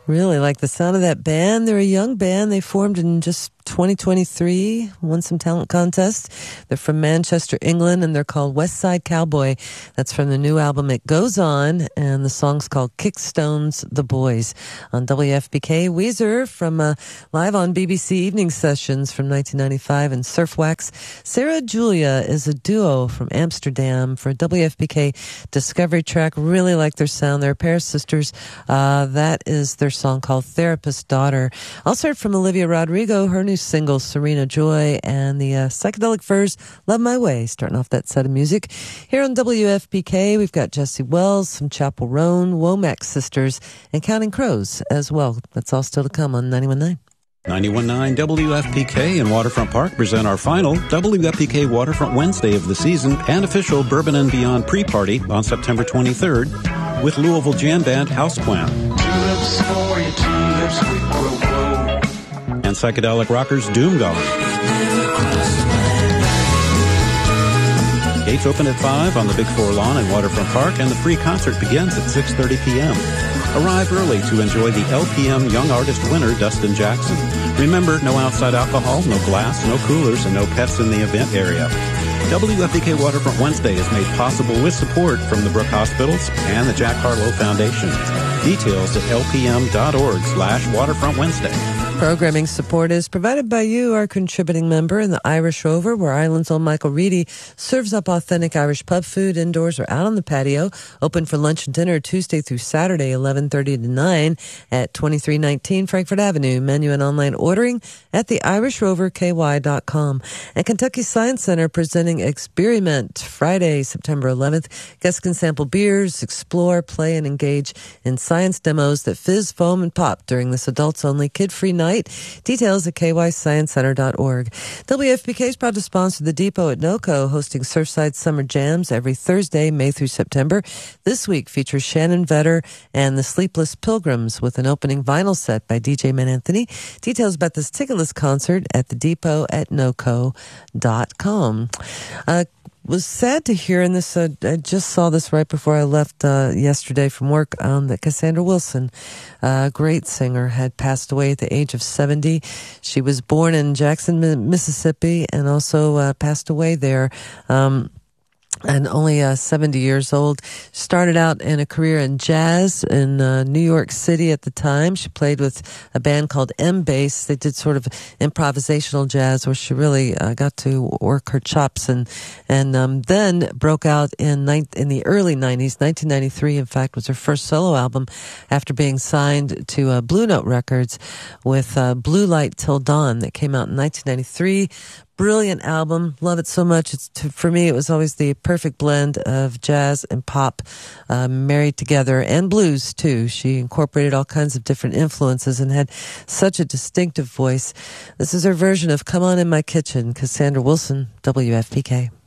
Really like the sound of that band. They're a young band. They formed in just 2023, won some talent contests. They're from Manchester, England, and they're called West Side Cowboy. That's from the new album It Goes On, and the song's called Kickstones the Boys. On WFPK, Weezer from live on BBC Evening Sessions from 1995, and Surf Wax. Sarah Julia is a duo from Amsterdam for a WFPK Discovery track. Really like their sound. They're a pair of sisters. That is their song called Therapist Daughter. Also heard from Olivia Rodrigo, her new single Serena Joy, and the Psychedelic Furs Love My Way, starting off that set of music. Here on WFPK, we've got Jesse Wells, some Chapel Roan, Womack Sisters, and Counting Crows as well. That's all still to come on 91.9. 91.9 WFPK and Waterfront Park present our final WFPK Waterfront Wednesday of the season and official Bourbon and Beyond pre-party on September 23rd with Louisville Jam Band Houseplant. Tulips for you, tulips, we grow. And psychedelic rockers Doomgone. Gates open at 5 on the Big Four lawn in Waterfront Park, and the free concert begins at 6:30 p.m. Arrive early to enjoy the LPM Young Artist winner, Dustin Jackson. Remember, no outside alcohol, no glass, no coolers, and no pets in the event area. WFPK Waterfront Wednesday is made possible with support from the Brook Hospitals and the Jack Harlow Foundation. Details at lpm.org/Waterfront Wednesday. Programming support is provided by you, our contributing member in the Irish Rover, where Island's own Michael Reedy serves up authentic Irish pub food indoors or out on the patio. Open for lunch and dinner Tuesday through Saturday, 11:30 to 9 at 2319 Frankfurt Avenue. Menu and online ordering at theIrishRoverKY.com. And Kentucky Science Center presenting Experiment Friday, September 11th. Guests can sample beers, explore, play, and engage in science demos that fizz, foam, and pop during this adults-only, kid-free night. Details at kysciencecenter.org. WFPK is proud to sponsor the Depot at NOCO, hosting Surfside Summer Jams every Thursday, May through September. This week features Shannon Vetter and the Sleepless Pilgrims with an opening vinyl set by DJ Man Anthony. Details about this ticketless concert at the Depot at NOCO.com. Was sad to hear, and this I just saw this right before I left yesterday from work, that Cassandra Wilson, a great singer, had passed away at the age of 70. She was born in Jackson, Mississippi, and also passed away there. And only 70 years old. Started out in a career in jazz in New York City at the time. She played with a band called M-Bass. They did sort of improvisational jazz where she really got to work her chops, and then broke out in the early 90s. 1993, in fact, was her first solo album after being signed to Blue Note Records with Blue Light Till Dawn that came out in 1993. Brilliant album. Love it so much. For me, it was always the perfect blend of jazz and pop married together, and blues too. She incorporated all kinds of different influences and had such a distinctive voice. This is her version of Come On In My Kitchen. Cassandra Wilson, WFPK.